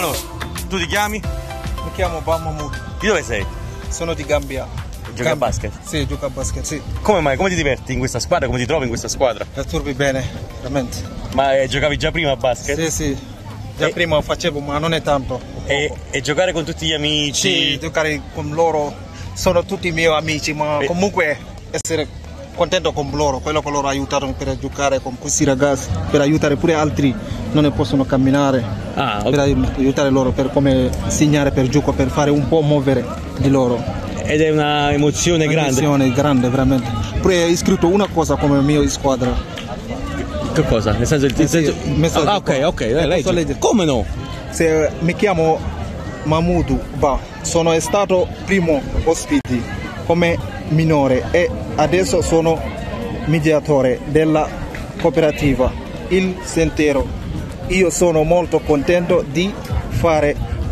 Allora, tu ti chiami? Mi chiamo Bamamud. Di dove sei? Sono di Gambia. Giochi a basket? Sì, gioco a basket, sì. Come mai? Come ti diverti in questa squadra? Come ti trovi in questa squadra? La turbi bene, veramente. Ma giocavi già prima a basket? Sì, sì. Già prima facevo, ma non è tanto. E giocare con tutti gli amici? Sì, giocare con loro. Sono tutti i miei amici, ma comunque essere contento con loro. Quello che loro aiutano per giocare con questi ragazzi, per aiutare pure altri non ne possono camminare. Per aiutare loro, per come insegnare per gioco, per fare un po' muovere di loro. Ed è una emozione grande. Emozione grande, veramente. Pure hai scritto una cosa come mio in squadra. Che cosa? Nel senso il messaggio. Ok, leggi. Come no? Mi chiamo Mahmoud Ba, sono stato primo ospite come minore e adesso sono mediatore della cooperativa Il Sentiero. Io sono molto contento di fare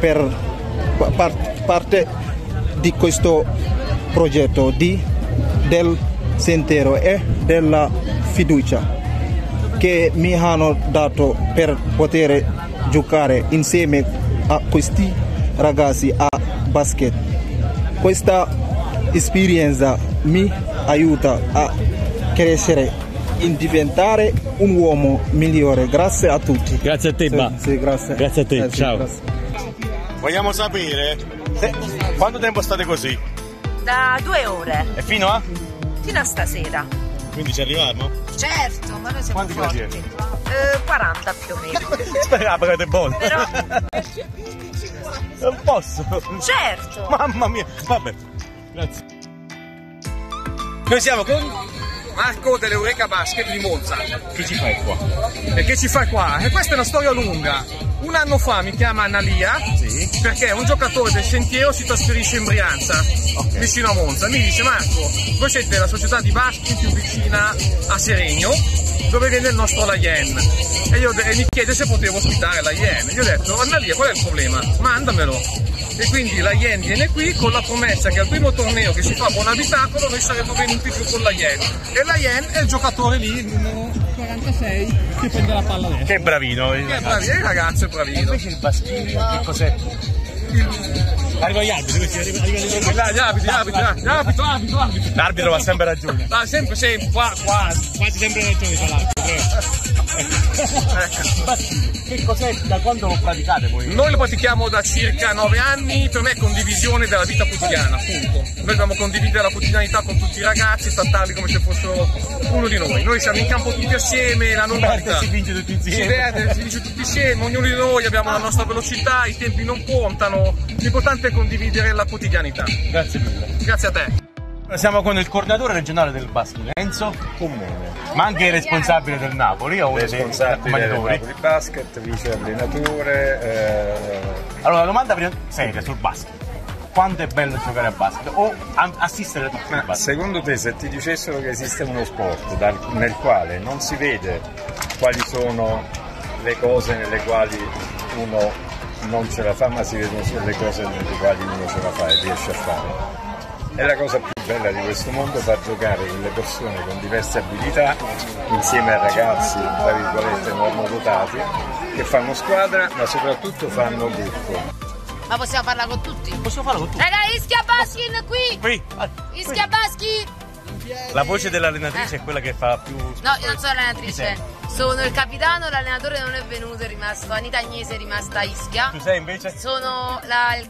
parte di questo progetto del Sentiero e della fiducia che mi hanno dato per poter giocare insieme a questi ragazzi a basket. Questa esperienza mi aiuta a crescere e diventare un uomo migliore. Grazie a tutti. Grazie a te, Ba. Sì, grazie. Grazie a te, ciao. Grazie. Vogliamo sapere quanto tempo state così? Da 2 ore. E fino a? Fino a stasera. Quindi ci arriviamo? Certo, ma noi siamo Quanti forti. siete? 40 più o meno. Spera, pagate buono. Però... Non posso. Certo. Mamma mia. Vabbè. Grazie. Noi siamo con Marco dell'Eureka Basket di Monza. Che ci fai qua? E che ci fai qua? E questa è una storia lunga. Un anno fa mi chiama Analia, Sì. perché un giocatore del Sentiero si trasferisce in Brianza, vicino a Monza. Mi dice: Marco, voi siete la società di basket più vicina a Seregno, dove viene il nostro Laien. E mi chiede se potevo ospitare Laien. Gli ho detto: Analia, qual è il problema? Mandamelo. E quindi Laien viene qui con la promessa che al primo torneo che si fa a Buonabitacolo noi saremmo venuti più con Laien. E Laien è il giocatore lì, il numero 46, che prende la palla adesso. Che bravino. Il ragazzo è bravino. Invece il baschino, che cos'è? Arriva gli arbitri, questi Gli arbitri. L'arbitro ha sempre ragione. Ah, sempre, quasi sempre ragione tra l'altro. Che cos'è? Da quando lo praticate voi? Noi lo pratichiamo da circa 9 anni, per me è condivisione della vita quotidiana, appunto. Noi dobbiamo condividere la quotidianità con tutti i ragazzi, trattarli come se fossero uno di noi. Noi siamo in campo tutti assieme, la normalità. Si vince tutti insieme. Si vince tutti insieme, ognuno di noi abbiamo la nostra velocità, i tempi non contano. L'importante è condividere la quotidianità. Grazie mille. Grazie a te. Siamo con il coordinatore regionale del basket, Enzo Comune. ma anche il responsabile del Napoli, o Responsabile del Napoli Basket, vice allenatore. Allora, la domanda prima seria sul basket: quanto è bello giocare a basket o assistere a tutti i basket? Secondo te, se ti dicessero che esiste uno sport nel quale non si vede quali sono le cose nelle quali uno non ce la fa, ma si vedono solo le cose nelle quali uno ce la fa e riesce a fare, è la cosa più bella di questo mondo, far giocare con le persone con diverse abilità insieme a ragazzi, tra virgolette, normodotati, che fanno squadra ma soprattutto fanno gruppo. Ma possiamo farla con tutti? Possiamo farlo con tutti? Raga, Ischia Baskin qui! Qui. Ischia Baskin! La voce dell'allenatrice è quella che fa più... No, io non sono allenatrice. Sono il capitano, l'allenatore non è venuto, è rimasto. Anita Agnese è rimasta a Ischia. Tu sei invece? Sono il